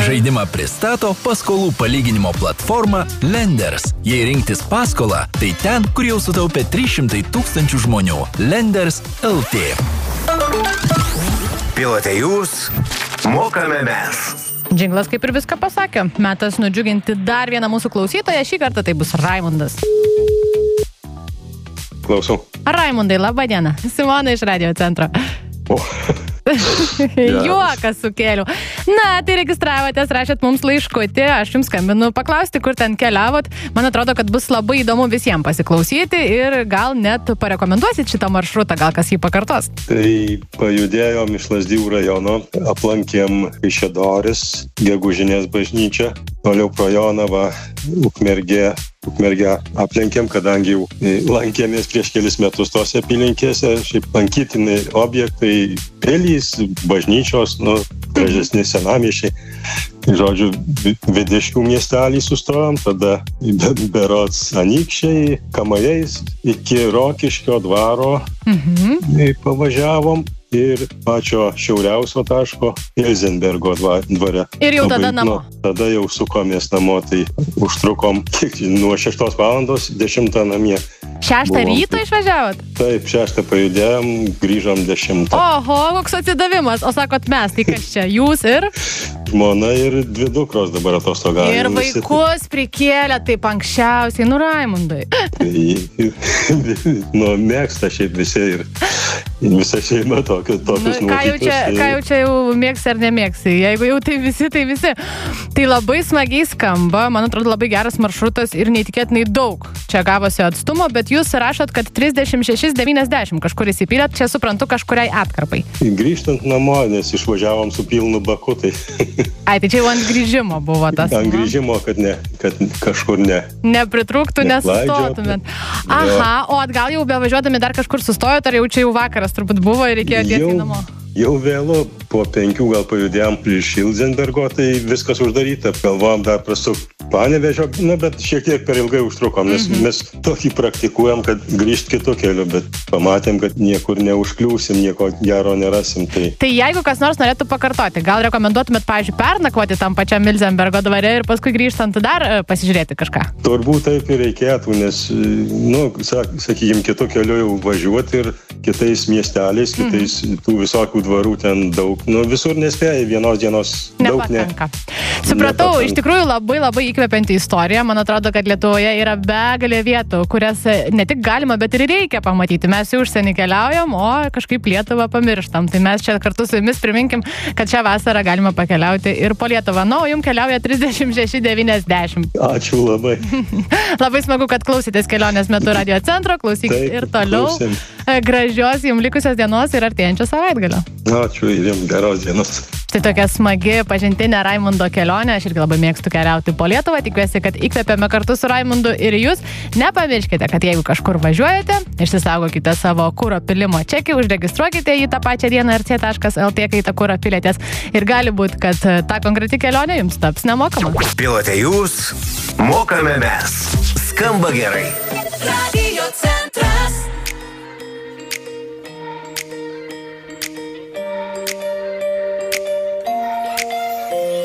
Žaidimą pristato paskolų palyginimo platforma Lenders. Jei rinktis paskolą, tai ten, kur jau sutaupė 300 000 žmonių. Lenders LT. Pilote jūs, mokame mes. Džinglas kaip ir viską pasakė. Metas nudžiuginti dar vieną mūsų klausytoją. Šį kartą tai bus Raimundas. Klausau. Raimundai, laba diena. Simona iš Radio centro. Juokas sukėliau. Na, tai registravotės, rašėt mums laiškutį, aš jums skambinu paklausti, kur ten keliavot. Man atrodo, kad bus labai įdomu visiems pasiklausyti ir gal net parekomenduosit šitą maršrutą, gal kas jį pakartos. Tai pajudėjom iš Lazdijų rajono, aplankėm Kaišiadorys, Gegužinės bažnyčią, toliau pro Jonavą, Ukmergę aplenkėm, kadangi jau lankėmės prieš kelis metus tose apylinkėse, šiaip lankytini objektai, pilys, bažnyčios, gražesni senamiesčiai. Žodžiu, Vidiškių miestelį sustojom, tada berods Anykščiai, Kamajais, iki Rokiškio dvaro pavažiavom. Ir pačio šiauriausio taško Ilzenbergo dvare. Ir jau tada namo. Tada jau sukomės namo, tai užtrukom nuo 6 valandos 10 namie. 6 ryto išvažiavot? Taip, 6 pajudėjom, grįžom 10. Oho, koks atsidavimas. O sakot mes, tai kas čia, jūs ir? Žmona ir 2 dukros dabar atostogauja. Ir vaikus prikėlė taip anksčiausiai, Raimundai. Mėgsta šiaip visi ir visa šeima tokius nuotykius. Ką jau čia jau mėgsi ar nemėgsi? Jeigu jau tai visi, tai visi. Tai labai smagiai skamba, man atrodo labai geras maršrutas ir neįtikėtinai daug. Čia gavosi atstumo, bet jūs rašot, kad 36-90 kažkur įsipylėt, čia suprantu kažkuriai atkarpai. Grįžtant namo, nes išvažiavom su pilnu baku, tai... Ai, tai čia jau ant grįžimo buvo tas. Ant grįžimo, kad kažkur ne. Nepritrūktų, nesustotumėt. Aha, o atgal jau bevažiuodami dar kažkur sustojot, ar jau čia jau vakaras turbūt buvo ir reikėjo tiesiai namo? Jau vėlu, po 5 gal pajudėjom prieš Ilzenbergo, tai viskas uždaryta. Galvojom dar prasuk Panevėžio, bet šiek tiek per ilgai užtrukom, nes mes tokį praktikuojam, kad grįžt kitų kelių, bet pamatėm, kad niekur neužkliūsim, nieko gero nerasim. Tai jeigu kas nors norėtų pakartoti, gal rekomenduotumėt, pavyzdžiui, pernakvoti tam pačiam Ilzenbergo dvare ir paskui grįžtant dar pasižiūrėti kažką? Turbūt taip ir reikėtų, nes, sakykime, kitų kelių jau važiuoti ir kitais miesteliais, kitais tų visokių dvarų ten daug. Visur nespėja, vienos dienos daug Supratau, iš tikrųjų labai įkvepianti istorija. Man atrodo, kad Lietuvoje yra begalė vietų, kurias ne tik galima, bet ir reikia pamatyti. Mes į užsienį keliaujam, o kažkaip Lietuvą pamirštam. Tai mes čia kartu su jumis priminkim, kad šią vasarą galima pakeliauti ir po Lietuvą. O jums keliauja 36-90. Ačiū labai. Labai smagu, kad klausytės kelionės metu Radio centro. Klausykit ir toliau. Klausim. Gražios jums likusios dienos ir artėjančio savaitgalio. Ačiū ir jums geros dienos. Tai tokia smagi pažintinė Raimundo kelionė. Aš irgi labai mėgstu keliauti po Lietuvą. Tikiuosi, kad įkvėpėme kartu su Raimundu ir jūs. Nepamirškite, kad jeigu kažkur važiuojate, išsisaugokite savo kuro pilimo čekį, užregistruokite jį tą pačią dieną rc.lt, kai tą kurą pilėtės. Ir gali būti, kad ta konkreti kelionė jums taps nemokama. Pilote jūs, mokame mes. Skamba gerai. Radio centro.